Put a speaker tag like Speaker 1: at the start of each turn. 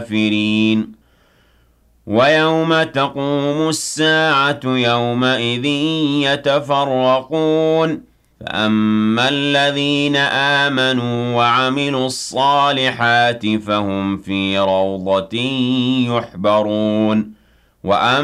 Speaker 1: الكافرين ويوم تقوم الساعة يومئذ يتفرقون فأما الذين آمنوا وعملوا الصالحات فهم في روضة يحبرون وأما